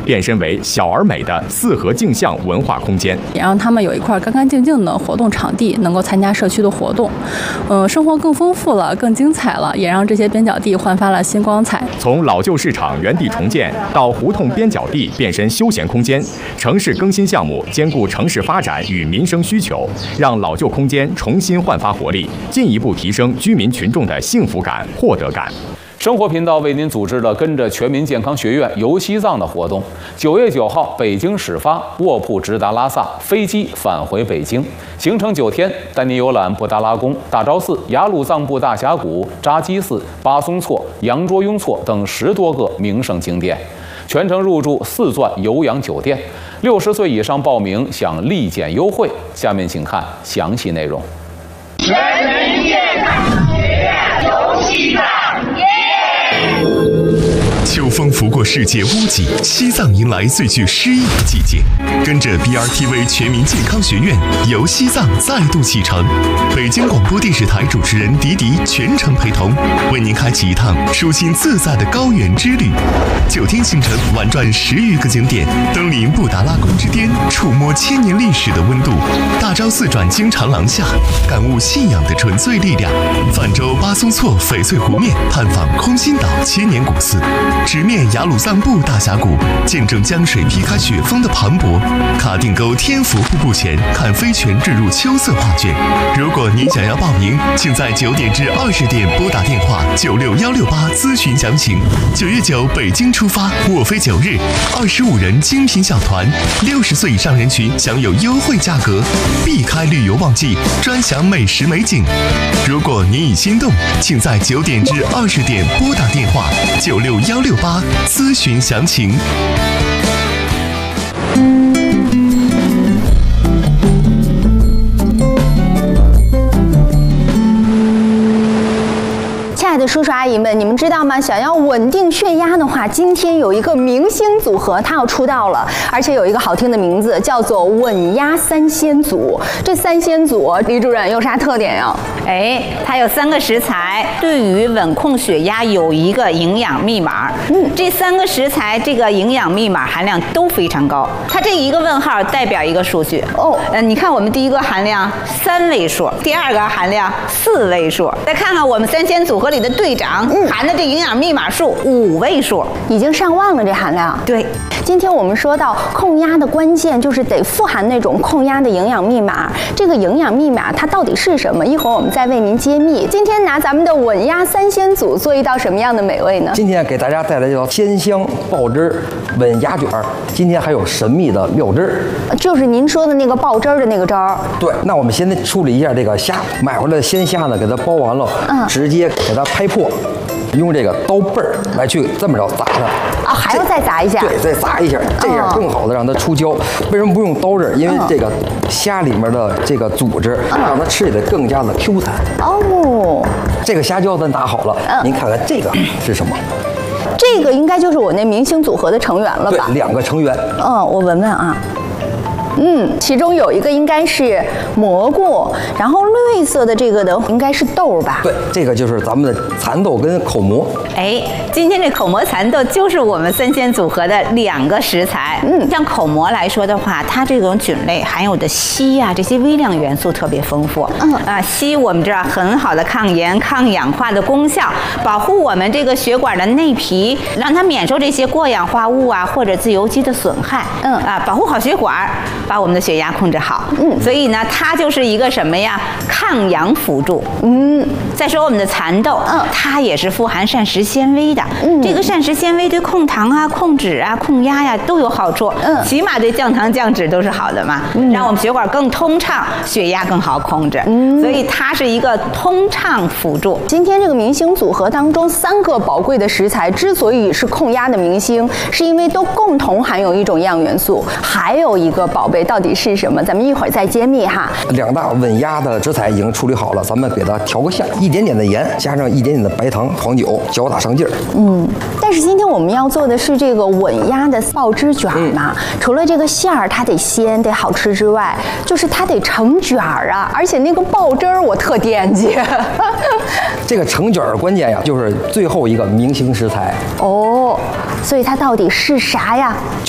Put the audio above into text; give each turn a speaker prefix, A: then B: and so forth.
A: 变身为小而美的四合镜像文化空间，
B: 也让他们有一块干干净净的活动场地，能够参加社区的活动，生活更丰富了，更精彩了，也让这些边角地焕发了新光彩。
A: 从老旧市场原地重建到胡同边角地变身休闲空间，城市更新项目兼顾城市发展与民生需求，让老旧空间重新焕发活力，进一步提升居民群众的幸福感、获得感。
C: 生活频道为您组织了跟着全民健康学院游西藏的活动。9月9号，北京始发，卧铺直达拉萨，飞机返回北京，行程9天，带您游览布达拉宫、大昭寺、雅鲁藏布大峡谷、扎基寺、巴松措、羊卓雍措等10多个名胜景点，全程入住4钻颐养酒店。60岁以上报名享立减优惠。下面请看详细内容。
D: 全民健康学院游西藏。
E: 秋风拂过世界屋脊，西藏迎来最具诗意的季节。跟着 BRTV 全民健康学院游西藏再度启程，北京广播电视台主持人迪迪全程陪同，为您开启一趟舒心自在的高原之旅。9天行程，玩转10余个景点，登临布达拉宫之巅，触摸千年历史的温度；大昭寺转经长廊下，感悟信仰的纯粹力量；泛舟巴松措翡翠湖面，探访空心岛千年古寺；直面雅鲁藏布大峡谷，见证江水劈开雪峰的磅礴；卡定沟天府瀑布前，看飞泉坠入秋色画卷。如果您想要报名，请在9点至20点拨打电话96168咨询详情。9月9北京出发，卧飞9日，25人精品小团，60岁以上人群享有优惠价格，避开旅游旺季，专享美食美景。如果您已心动，请在9点至20点拨打电话96168咨询详情。
F: 亲爱的叔叔阿姨们，你们知道吗？想要稳定血压的话，今天有一个明星组合，它要出道了，而且有一个好听的名字，叫做稳压3仙组。这3仙组，李主任有啥特点呀？
G: 它有3个食材，对于稳控血压有一个营养密码。这3个食材这个营养密码含量都非常高。它这一个问号代表一个数据。你看我们第一个含量3位数，第2个含量4位数，再看看我们3仙组合里的队长含的这营养密码数5位数，
F: 已经上万了这含量。
G: 对，
F: 今天我们说到控压的关键就是得富含那种控压的营养密码。这个营养密码它到底是什么？一会儿我们再为您揭秘。今天拿咱们的稳压3仙组做一道什么样的美味呢？
H: 今天给大家带来一道鲜香爆汁稳压卷儿。今天还有神秘的妙汁儿，
F: 就是您说的那个爆汁儿的那个汁儿。
H: 对，那我们先处理一下这个虾，买回来的鲜虾呢，给它剥完了，直接给它拍破。用这个刀背儿来去这么着砸它
F: 还要再砸一下。
H: 对，再砸一下，这样更好的让它出胶。为什么不用刀刃？因为这个虾里面的这个组织，让它吃起来更加的 Q 弹。这个虾胶咱打好了，您看看这个是什么？
F: 这个应该就是我那明星组合的成员了吧？
H: 对，2个成员。
F: 我闻闻啊。其中有一个应该是蘑菇，然后绿色的这个的应该是豆吧？
H: 对，这个就是咱们的蚕豆跟口蘑。
G: 今天这口蘑蚕豆就是我们3仙组合的2个食材。像口蘑来说的话，它这种菌类含有的硒啊这些微量元素特别丰富。硒我们知道很好的抗炎、抗氧化的功效，保护我们这个血管的内皮，让它免受这些过氧化物啊或者自由基的损害。保护好血管，把我们的血压控制好。所以呢，它就是一个什么呀？抗氧辅助。再说我们的蚕豆，它也是富含膳食纤维的。这个膳食纤维对控糖啊、控脂啊、控压呀都有好处。起码对降糖降脂都是好的嘛，让我们血管更通畅，血压更好控制。所以它是一个通畅辅助。
F: 今天这个明星组合当中3个宝贵的食材，之所以是控压的明星，是因为都共同含有一种营养元素。还有一个宝贝到底是什么？咱们一会儿再揭秘哈。
H: 2大稳压的食材已经处理好了，咱们给它调个馅，一点点的盐，加上一点点的白糖、黄酒，搅打上劲儿。
F: 但是今天我们要做的是这个稳压的爆汁卷嘛，除了这个馅儿它得鲜得好吃之外，就是它得成卷儿啊，而且那个爆汁儿我特惦记。
H: 这个成卷儿关键呀，就是最后一个明星食材。
F: 所以它到底是啥呀？